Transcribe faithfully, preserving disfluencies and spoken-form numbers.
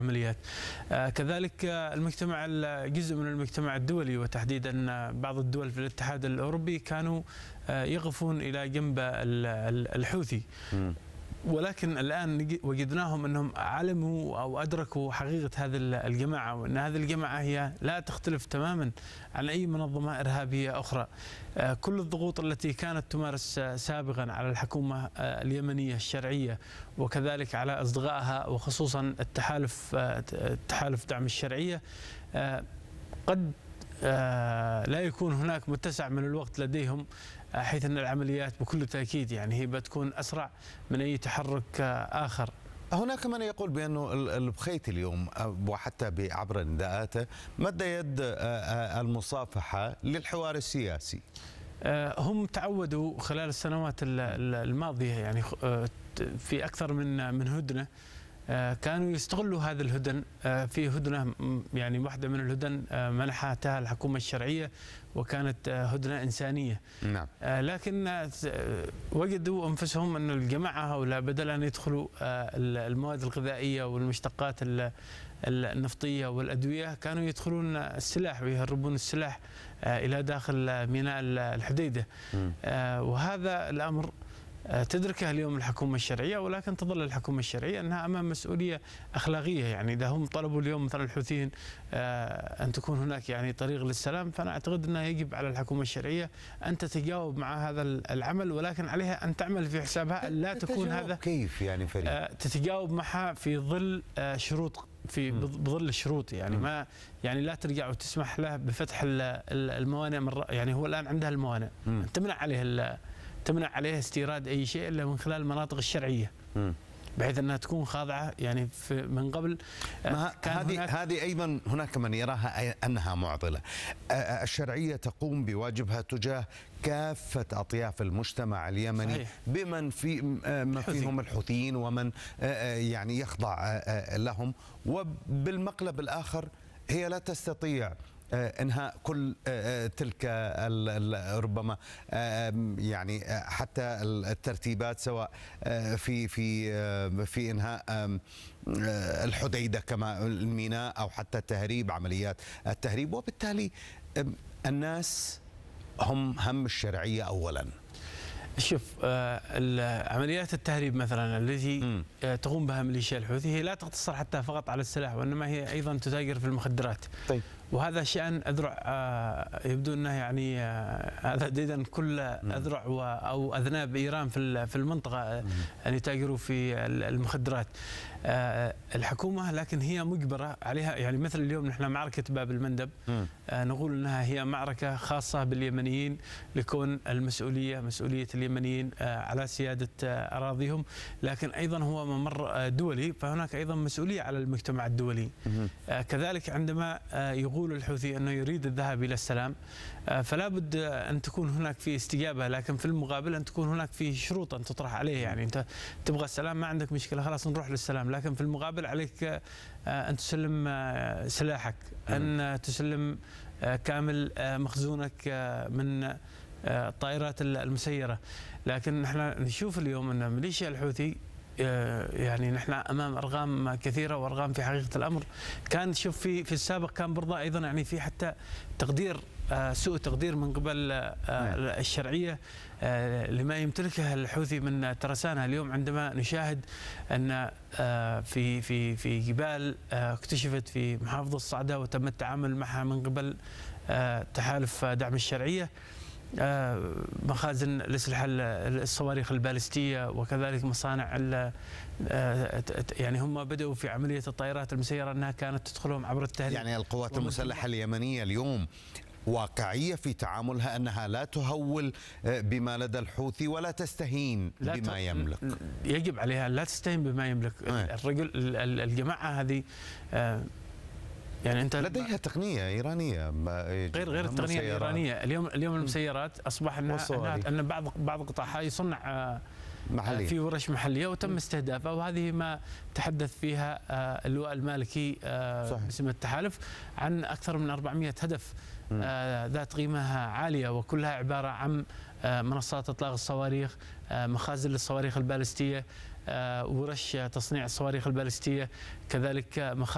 عمليات. كذلك المجتمع جزء من المجتمع الدولي وتحديدا بعض الدول في الاتحاد الأوروبي كانوا يقفون إلى جنب الحوثي، ولكن الآن وجدناهم أنهم علموا أو أدركوا حقيقة هذه الجماعة، وأن هذه الجماعة هي لا تختلف تماما عن أي منظمة إرهابية أخرى. كل الضغوط التي كانت تمارس سابقا على الحكومة اليمنية الشرعية وكذلك على أصدقائها وخصوصا التحالف تحالف دعم الشرعية قد لا يكون هناك متسع من الوقت لديهم، حيث أن العمليات بكل تأكيد يعني هي بتكون أسرع من أي تحرك آخر. هناك من يقول بأنه البخيتي اليوم وحتى عبر نداءاته مد يد المصافحة للحوار السياسي. هم تعودوا خلال السنوات الماضية يعني في أكثر من من هدنة كانوا يستغلوا هذا الهدن. في هدنة يعني واحدة من الهدن منحتها الحكومة الشرعية وكانت هدنة إنسانية. نعم. لكن وجدوا أنفسهم أن الجماعة هؤلاء بدل أن يدخلوا المواد الغذائية والمشتقات النفطية والأدوية كانوا يدخلون السلاح ويهربون السلاح إلى داخل ميناء الحديدة. وهذا الأمر تدركها اليوم الحكومة الشرعية، ولكن تظل الحكومة الشرعية أنها أمام مسؤولية أخلاقية. يعني إذا هم طلبوا اليوم مثلا الحوثيين أن تكون هناك يعني طريق للسلام، فأنا أعتقد أنه يجب على الحكومة الشرعية أن تتجاوب مع هذا العمل، ولكن عليها أن تعمل في حسابها أن لا تكون هذا كيف يعني فريد تتجاوب معها في ظل شروط في بظل الشروط. يعني ما يعني لا ترجع وتسمح له بفتح الموانئ من يعني هو الآن عندها الموانئ تمنع عليه تمنع عليه استيراد أي شيء إلا من خلال المناطق الشرعية، بحيث أنها تكون خاضعة يعني في من قبل. هذه هذه أيضا هناك من يراها أنها معضلة. الشرعية تقوم بواجبها تجاه كافة أطياف المجتمع اليمني، صحيح. بمن في ما فيهم الحوثيين ومن يعني يخضع لهم، وبالمقلب الآخر هي لا تستطيع انهاء كل تلك ربما يعني حتى الترتيبات سواء في في في انهاء الحديدة كما الميناء او حتى التهريب، عمليات التهريب. وبالتالي الناس هم هم الشرعية اولا. شوف، عمليات التهريب مثلا التي تقوم بها ميليشيا الحوثي هي لا تقتصر حتى فقط على السلاح، وانما هي ايضا تتاجر في المخدرات. طيب. وهذا شأن أذرع يبدو أنه يعني هذا ديدا كل أذرع أو أذناب إيران في في المنطقة أن يتاجروا في المخدرات. الحكومة لكن هي مجبرة عليها، يعني مثل اليوم نحن معركة باب المندب نقول أنها هي معركة خاصة باليمنيين لكون المسؤولية مسؤولية اليمنيين على سيادة أراضيهم، لكن أيضا هو ممر دولي، فهناك أيضا مسؤولية على المجتمع الدولي. كذلك عندما يقول الحوثي أنه يريد الذهاب إلى السلام، فلا بد أن تكون هناك في استجابة، لكن في المقابل أن تكون هناك في شروط أن تطرح عليه. يعني أنت تبغى السلام ما عندك مشكلة، خلاص نروح للسلام، لكن في المقابل عليك أن تسلم سلاحك، أن تسلم كامل مخزونك من الطائرات المسيرة. لكن نحن نشوف اليوم أن ميليشيا الحوثي يعني نحن امام ارقام كثيره وارقام في حقيقه الامر. كان شوف في في السابق كان برضه ايضا يعني في حتى تقدير سوء تقدير من قبل الشرعيه لما يمتلكه الحوثي من ترسانه. اليوم عندما نشاهد ان في في في جبال اكتشفت في محافظه الصعده وتم التعامل معها من قبل تحالف دعم الشرعيه، مخازن الأسلحة الصواريخ البالستية وكذلك مصانع، يعني هم بدأوا في عملية الطائرات المسيرة أنها كانت تدخلهم عبر التهريب. يعني القوات المسلحة اليمنية اليوم واقعية في تعاملها أنها لا تهول بما لدى الحوثي ولا تستهين لا بما يملك. يجب عليها لا تستهين بما يملك. الرجل الجماعة هذه يعني انت لديها تقنيه ايرانيه غير غير التقنيه الايرانيه. اليوم اليوم المسيرات اصبح انها ان بعض بعض قطاعها يصنع محلية. في ورش محليه وتم استهدافها، وهذه ما تحدث فيها اللواء المالكي باسم التحالف عن اكثر من أربعمئة هدف ذات قيمه عاليه، وكلها عباره عن منصات اطلاق الصواريخ، مخازن للصواريخ البالستيه، ورش تصنيع الصواريخ البالستيه، كذلك مخازن